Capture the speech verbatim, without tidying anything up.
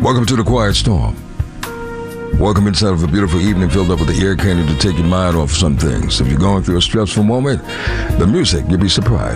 Welcome to the Quiet Storm. Welcome inside of a beautiful evening filled up with the ear candy to take your mind off some things. If you're going through a stressful moment, the music, you'll be surprised.